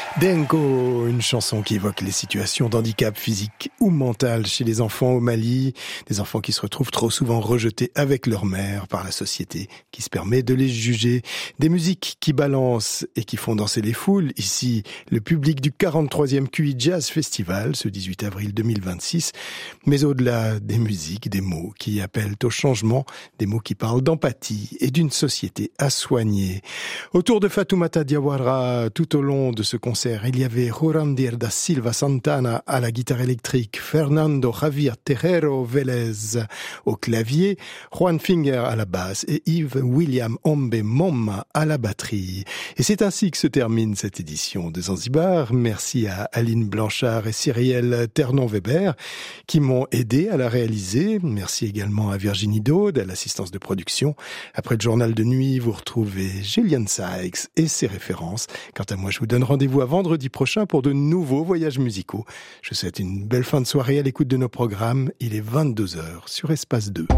Denko, une chanson qui évoque les situations d'handicap physique ou mental chez les enfants au Mali, des enfants qui se retrouvent trop souvent rejetés avec leur mère par la société qui se permet de les juger. Des musiques qui balancent et qui font danser les foules. Ici, le public du 43e QI Jazz Festival, ce 18 avril 2026. Mais au-delà des musiques, des mots qui appellent au changement, des mots qui parlent d'empathie et d'une société à soigner. Autour de Fatoumata Diawara, tout au long de ce concert, il y avait Jurandir da Silva Santana à la guitare électrique, Fernando Javier Terrero Vélez au clavier, Juan Finger à la basse et Yves William Ombe Momma à la batterie. Et c'est ainsi que se termine cette édition de Zanzibar. Merci à Aline Blanchard et Cyrielle Ternon-Weber qui m'ont aidé à la réaliser. Merci également à Virginie Daude à l'assistance de production. Après le journal de nuit, vous retrouvez Julian Sykes et ses références. Quant à moi, je vous donne rendez-vous à vendredi prochain pour de nouveaux voyages musicaux. Je vous souhaite une belle fin de soirée à l'écoute de nos programmes. Il est 22h sur Espace 2.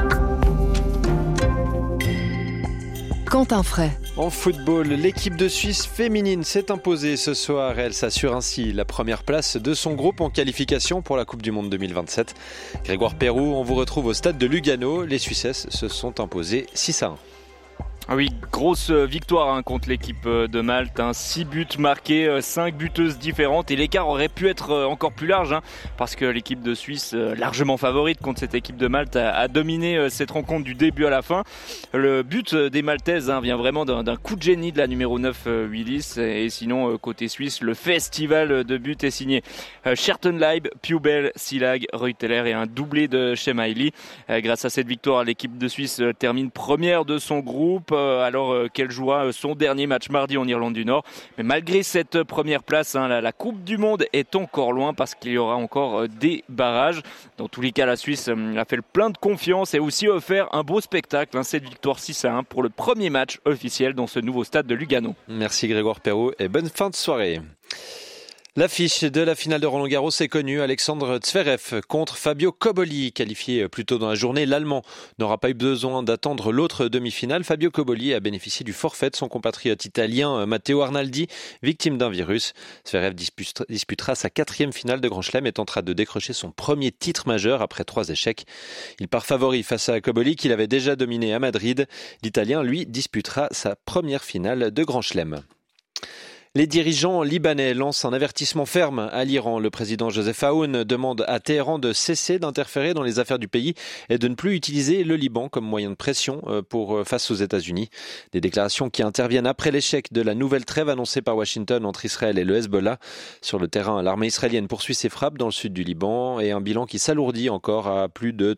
Quentin Fray. En football, l'équipe de Suisse féminine s'est imposée ce soir. Elle s'assure ainsi la première place de son groupe en qualification pour la Coupe du Monde 2027. Grégoire Perroux, on vous retrouve au stade de Lugano. Les Suissesses se sont imposées 6-1. Ah oui, grosse victoire contre l'équipe de Malte, 6 buts marqués, 5 buteuses différentes et l'écart aurait pu être encore plus large parce que l'équipe de Suisse, largement favorite contre cette équipe de Malte, a dominé cette rencontre du début à la fin. Le but des Maltaises vient vraiment d'un coup de génie de la numéro 9 Willis et sinon côté suisse, le festival de buts est signé Schertenleib, Pubel, Silag, Reuteler et un doublé de Shemaili. Grâce à cette victoire, l'équipe de Suisse termine première de son groupe alors qu'elle jouera son dernier match mardi en Irlande du Nord. Mais malgré cette première place, la Coupe du Monde est encore loin parce qu'il y aura encore des barrages. Dans tous les cas, la Suisse a fait le plein de confiance et aussi offert un beau spectacle. Cette victoire 6-1 pour le premier match officiel dans ce nouveau stade de Lugano. Merci Grégoire Perrault et bonne fin de soirée. L'affiche de la finale de Roland-Garros est connue. Alexandre Zverev contre Fabio Cobolli. Qualifié plus tôt dans la journée, l'Allemand n'aura pas eu besoin d'attendre l'autre demi-finale. Fabio Cobolli a bénéficié du forfait de son compatriote italien Matteo Arnaldi, victime d'un virus. Zverev disputera sa 4e finale de Grand Chelem et tentera de décrocher son premier titre majeur après 3 échecs. Il part favori face à Cobolli qu'il avait déjà dominé à Madrid. L'Italien, lui, disputera sa première finale de Grand Chelem. Les dirigeants libanais lancent un avertissement ferme à l'Iran. Le président Joseph Aoun demande à Téhéran de cesser d'interférer dans les affaires du pays et de ne plus utiliser le Liban comme moyen de pression face aux États-Unis. Des déclarations qui interviennent après l'échec de la nouvelle trêve annoncée par Washington entre Israël et le Hezbollah. Sur le terrain, l'armée israélienne poursuit ses frappes dans le sud du Liban et un bilan qui s'alourdit encore à plus de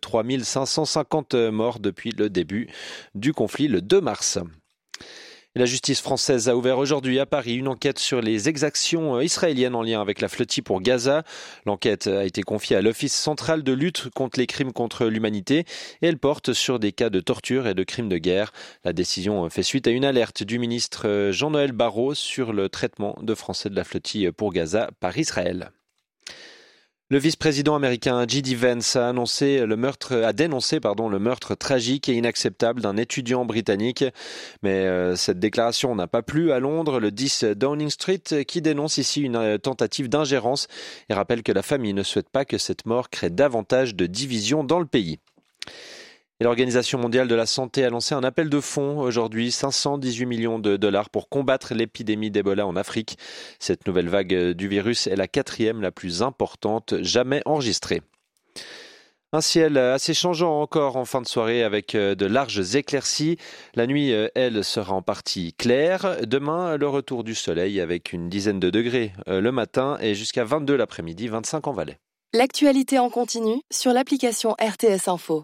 3550 morts depuis le début du conflit le 2 mars. La justice française a ouvert aujourd'hui à Paris une enquête sur les exactions israéliennes en lien avec la flottille pour Gaza. L'enquête a été confiée à l'Office central de lutte contre les crimes contre l'humanité et elle porte sur des cas de torture et de crimes de guerre. La décision fait suite à une alerte du ministre Jean-Noël Barrot sur le traitement de Français de la flottille pour Gaza par Israël. Le vice-président américain J.D. Vance a dénoncé le meurtre tragique et inacceptable d'un étudiant britannique. Mais cette déclaration n'a pas plu à Londres, le 10 Downing Street, qui dénonce ici une tentative d'ingérence et rappelle que la famille ne souhaite pas que cette mort crée davantage de divisions dans le pays. Et l'Organisation mondiale de la santé a lancé un appel de fonds aujourd'hui, 518 millions de dollars pour combattre l'épidémie d'Ebola en Afrique. Cette nouvelle vague du virus est la 4e la plus importante jamais enregistrée. Un ciel assez changeant encore en fin de soirée avec de larges éclaircies. La nuit, elle, sera en partie claire. Demain, le retour du soleil avec une dizaine de degrés le matin et jusqu'à 22 l'après-midi, 25 en Valais. L'actualité en continu sur l'application RTS Info.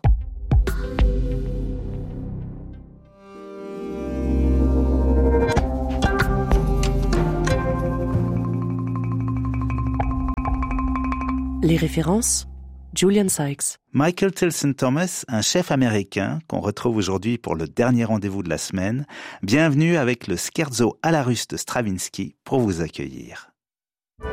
Les références, Julian Sykes. Michael Tilson Thomas, un chef américain qu'on retrouve aujourd'hui pour le dernier rendez-vous de la semaine. Bienvenue avec le Scherzo à la russe de Stravinsky pour vous accueillir.